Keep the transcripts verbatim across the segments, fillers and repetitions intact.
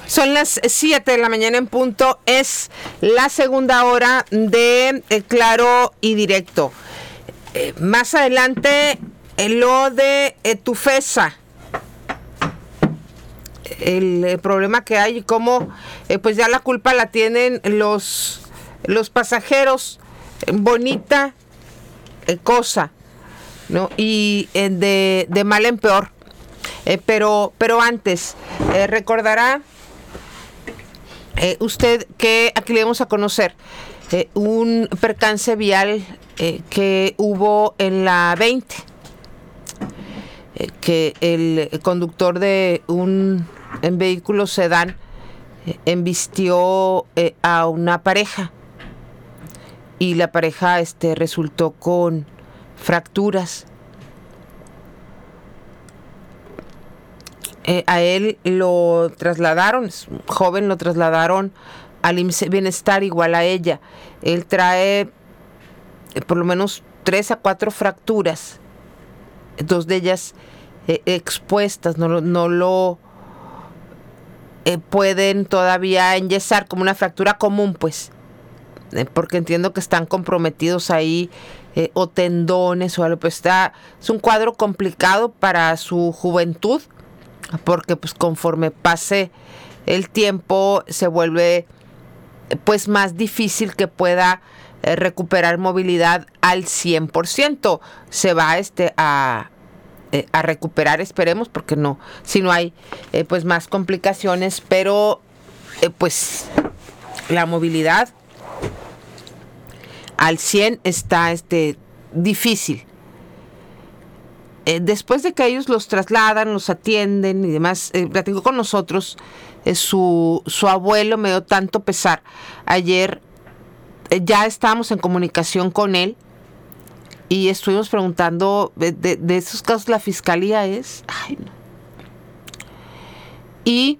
Son las siete de la mañana en punto, es la segunda hora de eh, Claro y Directo. Eh, más adelante, eh, lo de eh, Tufesa, el, el problema que hay y cómo eh, pues ya la culpa la tienen los, los pasajeros. Bonita eh, cosa, ¿no? Y eh, de, de mal en peor. Eh, pero, pero antes, eh, recordará eh, usted que aquí le vamos a conocer eh, un percance vial eh, que hubo en la veinte, eh, que el conductor de un en vehículo sedán eh, embistió eh, a una pareja y la pareja este, resultó con fracturas. Eh, a él lo trasladaron, es un joven, lo trasladaron al I M S S Bienestar, igual a ella. Él trae eh, por lo menos tres a cuatro fracturas, dos de ellas eh, expuestas, no, no lo eh, pueden todavía enyesar como una fractura común, pues, eh, porque entiendo que están comprometidos ahí eh, o tendones o algo, pues está, es un cuadro complicado para su juventud, porque pues conforme pase el tiempo se vuelve pues más difícil que pueda eh, recuperar movilidad al cien por ciento. Se va este a, eh, a recuperar, esperemos, porque no, si no hay eh, pues más complicaciones, pero eh, pues la movilidad al cien está este difícil. Eh, después de que ellos los trasladan, los atienden y demás, eh, platicó con nosotros eh, su, su abuelo, me dio tanto pesar. Ayer eh, ya estábamos en comunicación con él y estuvimos preguntando de, de, de esos casos la fiscalía es... Ay, no. Y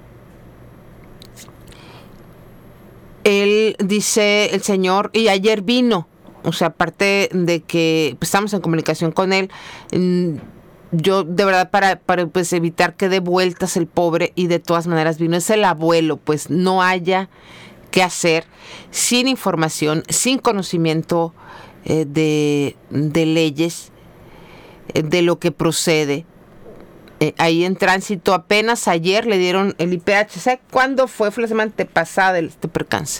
él dice, el señor, y ayer vino. O sea, aparte de que pues, estamos en comunicación con él, yo de verdad para, para pues, evitar que dé vueltas el pobre, y de todas maneras vino, es el abuelo, pues no haya que hacer, sin información, sin conocimiento eh, de, de leyes, eh, de lo que procede. Eh, ahí en tránsito, apenas ayer le dieron el I P H. ¿Sabe cuándo fue? Fue la semana antepasada este percance.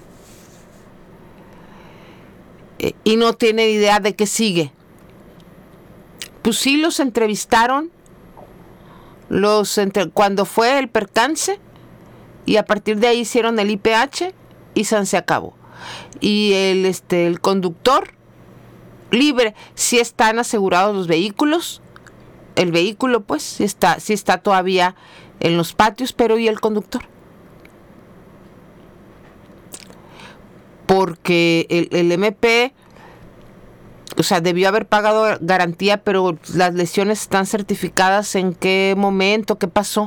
Y no tiene idea de qué sigue. Pues sí, los entrevistaron los entre, cuando fue el percance, y a partir de ahí hicieron el I P H y san se acabó. Y el este el conductor libre, sí están asegurados los vehículos, el vehículo pues sí está, sí está todavía en los patios, pero ¿y el conductor? Porque el, el M P, o sea, debió haber pagado garantía, pero las lesiones están certificadas. ¿En qué momento? ¿Qué pasó?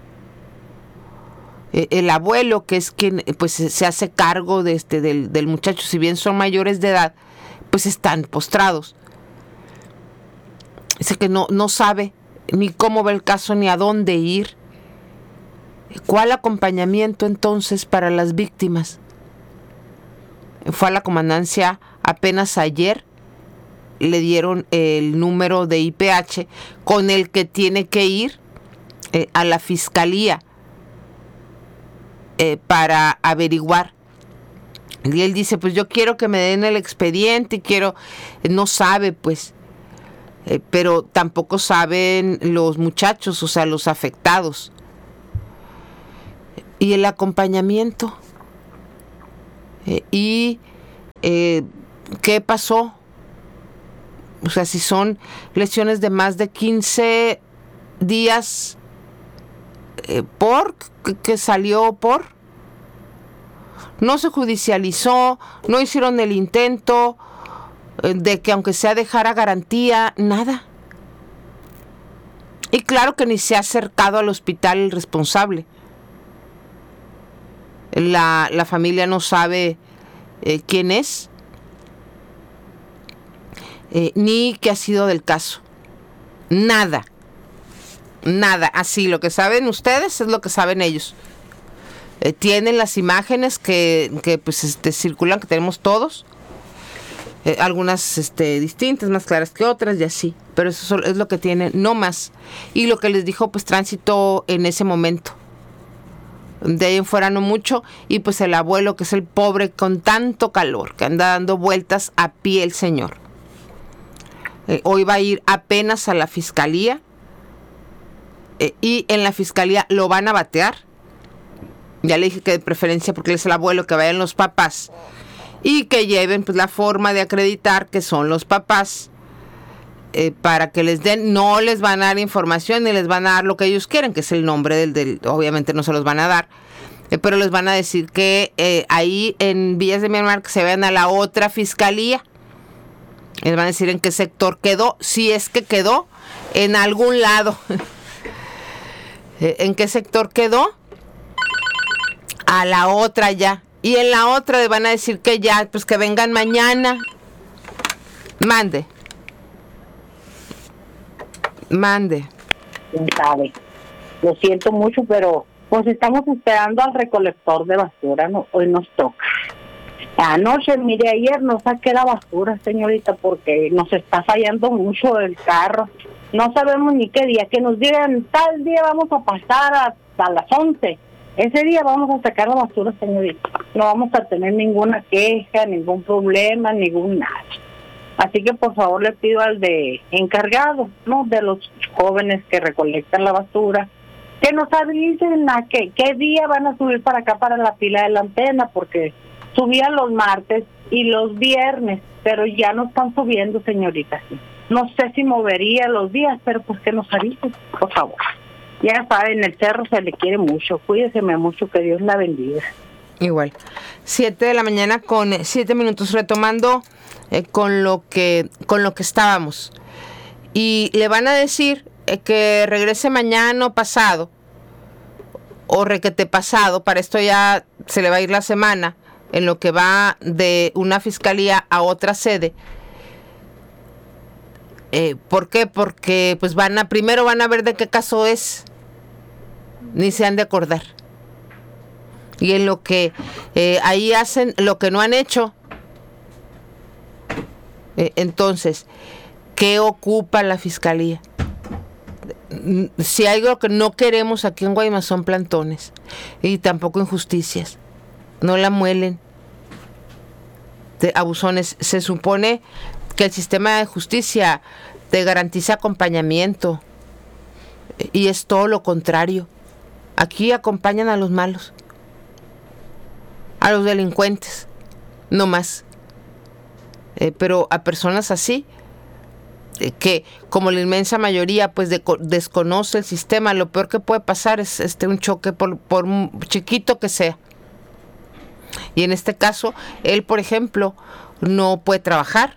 Eh, el abuelo, que es quien pues se hace cargo de este del, del muchacho, si bien son mayores de edad, pues están postrados. Dice que no, no sabe ni cómo va el caso, ni a dónde ir. ¿Cuál acompañamiento entonces para las víctimas? Fue a la comandancia apenas ayer, le dieron el número de I P H con el que tiene que ir eh, a la fiscalía eh, para averiguar. Y él dice, pues yo quiero que me den el expediente y quiero, no sabe pues, eh, pero tampoco saben los muchachos, o sea, los afectados. Y el acompañamiento. Eh, y eh, ¿qué pasó? O sea, si son lesiones de más de quince días eh, por que, que salió por, no se judicializó, no hicieron el intento eh, de que aunque sea dejara garantía, nada. Y claro que ni se ha acercado al hospital el responsable. La, la familia no sabe eh, quién es, eh, ni qué ha sido del caso. Nada. nada, así, lo que saben ustedes es lo que saben ellos. Eh, tienen las imágenes que, que pues este, circulan, que tenemos todos. Eh, algunas este, distintas, más claras que otras y así. Pero eso es lo que tienen, no más. Y lo que les dijo, pues tránsito en ese momento. De ahí en fuera no mucho. Y pues el abuelo, que es el pobre con tanto calor, que anda dando vueltas a pie el señor. Eh, hoy va a ir apenas a la fiscalía. Eh, y en la fiscalía lo van a batear. Ya le dije que de preferencia, porque él es el abuelo, que vayan los papás. Y que lleven pues la forma de acreditar que son los papás, eh, para que les den, no les van a dar información ni les van a dar lo que ellos quieren, que es el nombre del, del obviamente no se los van a dar, eh, pero les van a decir que eh, ahí en Villas de Myanmar que se vayan a la otra fiscalía, les van a decir en qué sector quedó, si es que quedó en algún lado. eh, en qué sector quedó, a la otra ya. Y en la otra le van a decir que ya, pues que vengan mañana. Mande. Mande. ¿Quién sabe? Lo siento mucho, pero pues estamos esperando al recolector de basura, ¿no? Hoy nos toca. Anoche, mire, ayer no saqué la basura, señorita, porque nos está fallando mucho el carro. No sabemos ni qué día. Que nos digan, tal día vamos a pasar hasta las once. Ese día vamos a sacar la basura, señorita. No vamos a tener ninguna queja, ningún problema, ningún nada. Así que por favor le pido al de encargado, ¿no?, de los jóvenes que recolectan la basura, que nos avisen a qué, qué día van a subir para acá, para la pila de la antena, porque subían los martes y los viernes, pero ya no están subiendo, señorita. No sé si movería los días, pero pues que nos avisen, por favor. Ya saben, el cerro se le quiere mucho. Cuídeseme mucho, que Dios la bendiga. Igual. Siete de la mañana con siete minutos, retomando eh, con lo que con lo que estábamos. Y le van a decir eh, que regrese mañana o pasado, o requete pasado. Para esto ya se le va a ir la semana, en lo que va de una fiscalía a otra sede. Eh, ¿Por qué? Porque pues van a, primero van a ver de qué caso es. Ni se han de acordar. Y en lo que eh, ahí hacen lo que no han hecho. Eh, entonces, ¿qué ocupa la fiscalía? Si hay algo que no queremos aquí en Guaymas son plantones. Y tampoco injusticias. No la muelen de abusones. Se supone que el sistema de justicia te garantiza acompañamiento. Y es todo lo contrario. Aquí acompañan a los malos, a los delincuentes, no más. Eh, pero a personas así, eh, que como la inmensa mayoría pues de, desconoce el sistema, lo peor que puede pasar es este un choque, por, por chiquito que sea. Y en este caso, él, por ejemplo, no puede trabajar.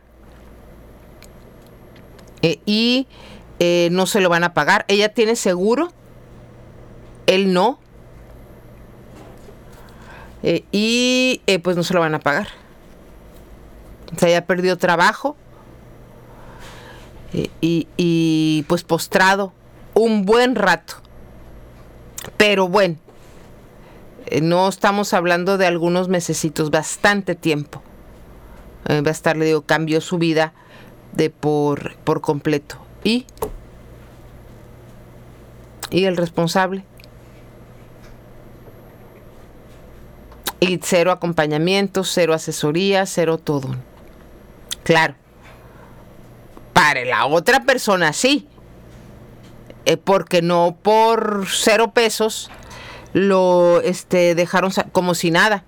Eh, y eh, no se lo van a pagar. Ella tiene seguro, él no, eh, y eh, pues no se lo van a pagar. O sea, ya perdió trabajo, eh, y, y pues postrado un buen rato. Pero bueno, eh, no estamos hablando de algunos mesecitos, bastante tiempo. Eh, va a estar, le digo, cambió su vida de por, por completo. Y, y el responsable. Y cero acompañamiento, cero asesoría, cero todo. Claro. Para la otra persona sí. Eh, porque no por cero pesos lo este, dejaron como si nada.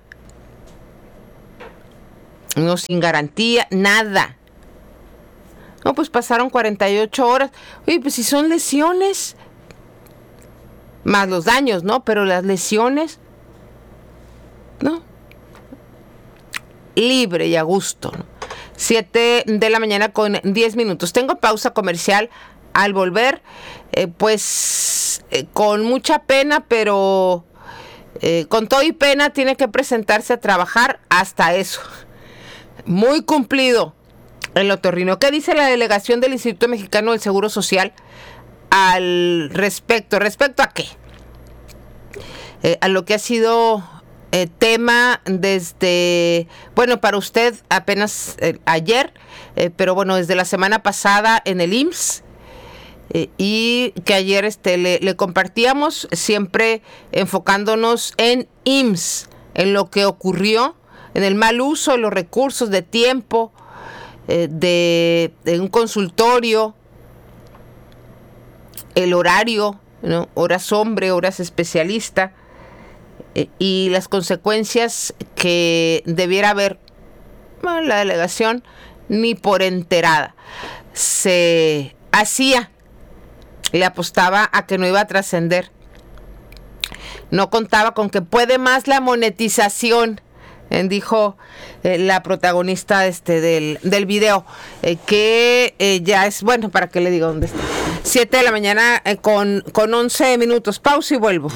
No, sin garantía, nada. No, pues pasaron cuarenta y ocho horas. Oye, pues si son lesiones, más los daños, ¿no? Pero las lesiones, ¿no? Libre y a gusto, ¿no? siete de la mañana con diez minutos. Tengo pausa comercial. Al volver, eh, pues eh, con mucha pena, pero eh, con todo y pena tiene que presentarse a trabajar, hasta eso. Muy cumplido el otorrino. ¿Qué dice la delegación del Instituto Mexicano del Seguro Social? al respecto. ¿Respecto a qué? Eh, a lo que ha sido eh, tema desde, bueno, para usted apenas eh, ayer, eh, pero bueno, desde la semana pasada en el I M S S. Eh, y que ayer este, le, le compartíamos, siempre enfocándonos en I M S S, en lo que ocurrió, en el mal uso de los recursos de tiempo, eh, de, de un consultorio, el horario, ¿no? Horas hombre, horas especialista, eh, y las consecuencias que debiera haber. Bueno, la delegación ni por enterada se hacía. Le apostaba a que no iba a trascender. No contaba con que puede más la monetización, eh, dijo eh, la protagonista este del, del video, eh, que eh, ya es, bueno, para que le diga dónde está. siete de la mañana eh, con, con once minutos. Pausa y vuelvo.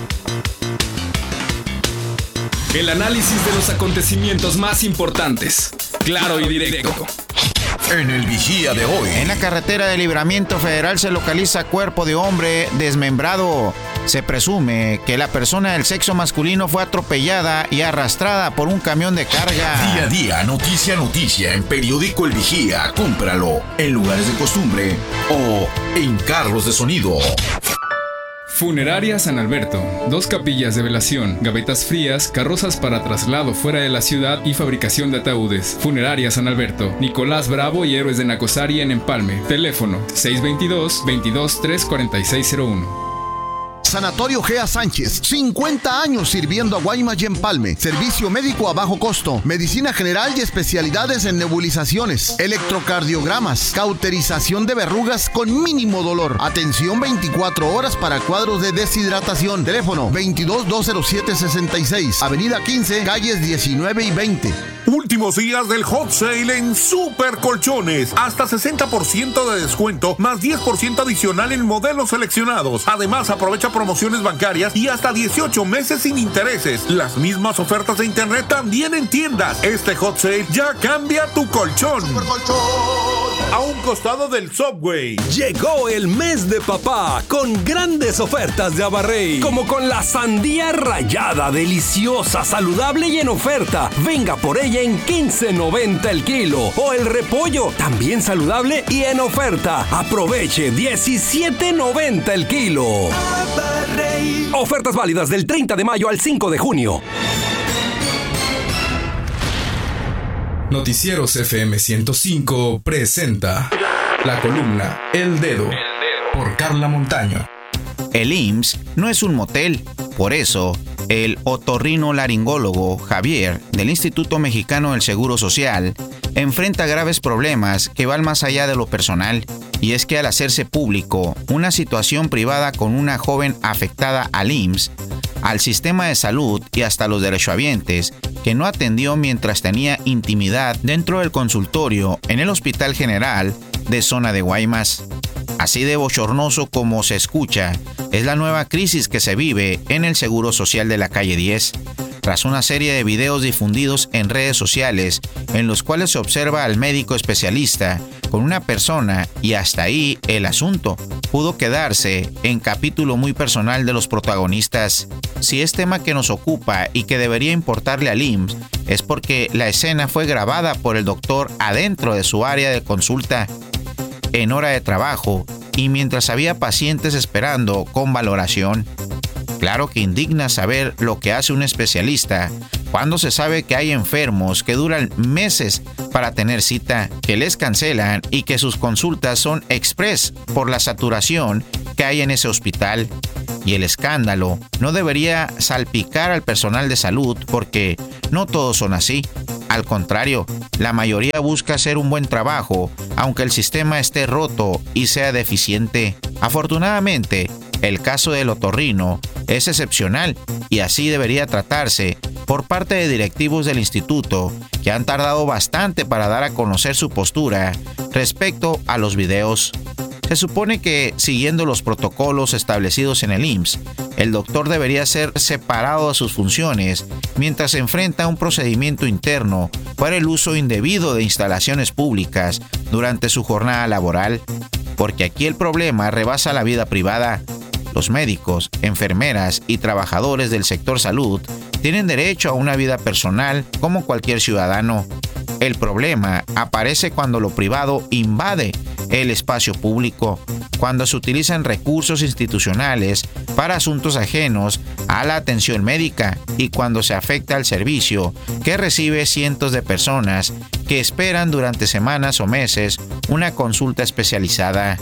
El análisis de los acontecimientos más importantes, claro y directo. En el Vigía de hoy. En la carretera de Libramiento Federal se localiza cuerpo de hombre desmembrado. Se presume que la persona del sexo masculino fue atropellada y arrastrada por un camión de carga. Día a día, noticia a noticia, en Periódico El Vigía. Cómpralo en lugares de costumbre o en carros de sonido. Funeraria San Alberto. Dos capillas de velación, gavetas frías, carrozas para traslado fuera de la ciudad y fabricación de ataúdes. Funeraria San Alberto. Nicolás Bravo y Héroes de Nacosari en Empalme. Teléfono seis dos dos, veintidós, tres cuarenta y seis cero uno. Sanatorio Gea Sánchez, cincuenta años sirviendo a Guaymas y Empalme. Servicio médico a bajo costo, medicina general y especialidades en nebulizaciones, electrocardiogramas, cauterización de verrugas con mínimo dolor. Atención veinticuatro horas para cuadros de deshidratación. Teléfono veintidós, doscientos siete, sesenta y seis. Avenida quince, calles diecinueve y veinte. Últimos días del hot sale en Super Colchones. Hasta sesenta por ciento de descuento, más diez por ciento adicional en modelos seleccionados. Además, aprovecha promociones bancarias y hasta dieciocho meses sin intereses. Las mismas ofertas de internet también en tiendas. Este hot sale ya cambia tu colchón. Super Colchón. A un costado del Subway. Llegó el mes de papá con grandes ofertas de Abarrey, como con la sandía rallada, deliciosa, saludable y en oferta. Venga por ella en quince noventa el kilo. O el repollo, también saludable y en oferta. Aproveche diecisiete noventa el kilo. Abarrey. Ofertas válidas del treinta de mayo al cinco de junio. Noticieros F M ciento cinco presenta la columna El Dedo por Carla Montaño. El I M S S no es un motel, por eso el otorrinolaringólogo Javier del Instituto Mexicano del Seguro Social enfrenta graves problemas que van más allá de lo personal, y es que al hacerse público una situación privada con una joven afectada al I M S S, al sistema de salud y hasta los derechohabientes que no atendió mientras tenía intimidad dentro del consultorio en el Hospital General de Zona de Guaymas. Así de bochornoso como se escucha, es la nueva crisis que se vive en el Seguro Social de la Calle diez, tras una serie de videos difundidos en redes sociales en los cuales se observa al médico especialista con una persona, y hasta ahí el asunto pudo quedarse en capítulo muy personal de los protagonistas. Si es tema que nos ocupa y que debería importarle al I M S S, es porque la escena fue grabada por el doctor adentro de su área de consulta, en hora de trabajo y mientras había pacientes esperando con valoración. Claro que indigna saber lo que hace un especialista cuando se sabe que hay enfermos que duran meses para tener cita, que les cancelan y que sus consultas son express por la saturación que hay en ese hospital. Y el escándalo no debería salpicar al personal de salud, porque no todos son así. Al contrario, la mayoría busca hacer un buen trabajo, aunque el sistema esté roto y sea deficiente. Afortunadamente, el caso del otorrino es excepcional y así debería tratarse por parte de directivos del instituto, que han tardado bastante para dar a conocer su postura respecto a los videos. Se supone que, siguiendo los protocolos establecidos en el I M S S, el doctor debería ser separado de sus funciones mientras se enfrenta a un procedimiento interno por el uso indebido de instalaciones públicas durante su jornada laboral. porque aquí el problema rebasa la vida privada. Los médicos, enfermeras y trabajadores del sector salud tienen derecho a una vida personal como cualquier ciudadano. El problema aparece cuando lo privado invade el espacio público, cuando se utilizan recursos institucionales para asuntos ajenos a la atención médica y cuando se afecta al servicio que recibe cientos de personas que esperan durante semanas o meses una consulta especializada.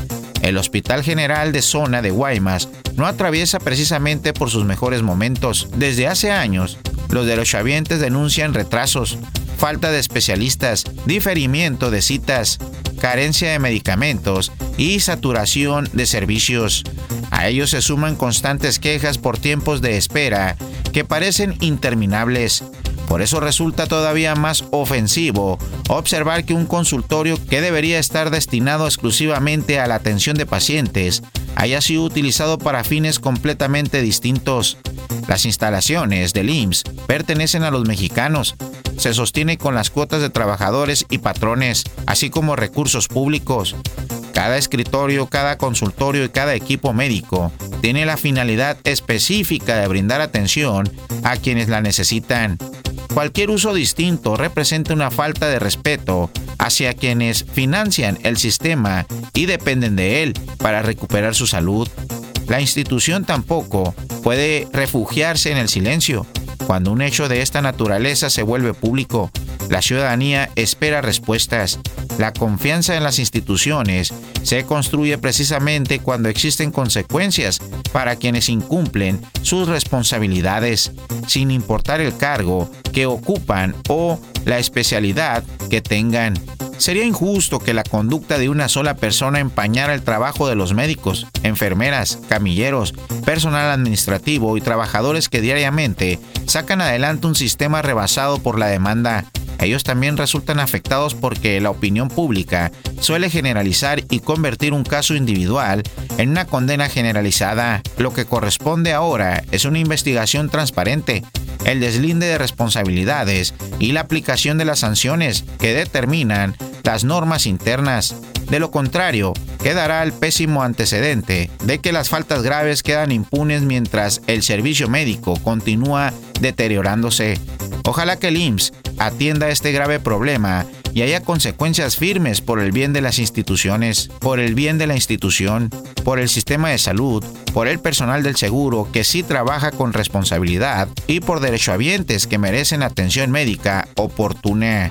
El Hospital General de Zona de Guaymas no atraviesa precisamente por sus mejores momentos. Desde hace años, los derechohabientes denuncian retrasos, falta de especialistas, diferimiento de citas, carencia de medicamentos y saturación de servicios. A ello se suman constantes quejas por tiempos de espera que parecen interminables. Por eso resulta todavía más ofensivo observar que un consultorio que debería estar destinado exclusivamente a la atención de pacientes haya sido utilizado para fines completamente distintos. Las instalaciones del I M S S pertenecen a los mexicanos. Se sostiene con las cuotas de trabajadores y patrones, así como recursos públicos. Cada escritorio, cada consultorio y cada equipo médico tiene la finalidad específica de brindar atención a quienes la necesitan. Cualquier uso distinto representa una falta de respeto hacia quienes financian el sistema y dependen de él para recuperar su salud. La institución tampoco puede refugiarse en el silencio. Cuando un hecho de esta naturaleza se vuelve público, la ciudadanía espera respuestas. La confianza en las instituciones se construye precisamente cuando existen consecuencias para quienes incumplen sus responsabilidades, sin importar el cargo que ocupan o la especialidad que tengan. Sería injusto que la conducta de una sola persona empañara el trabajo de los médicos, enfermeras, camilleros, personal administrativo y trabajadores que diariamente sacan adelante un sistema rebasado por la demanda. Ellos también resultan afectados porque la opinión pública suele generalizar y convertir un caso individual en una condena generalizada. Lo que corresponde ahora es una investigación transparente, el deslinde de responsabilidades y la aplicación de las sanciones que determinan las normas internas. De lo contrario, quedará el pésimo antecedente de que las faltas graves quedan impunes mientras el servicio médico continúa deteriorándose. Ojalá que el I M S S atienda este grave problema y haya consecuencias firmes por el bien de las instituciones, por el bien de la institución, por el sistema de salud, por el personal del seguro que sí trabaja con responsabilidad y por derechohabientes que merecen atención médica oportuna.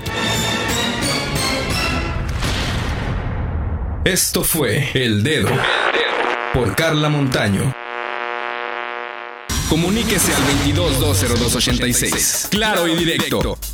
Esto fue El Dedo por Carla Montaño. Comuníquese al veintidós dos cero dos ochenta y seis. Claro y directo.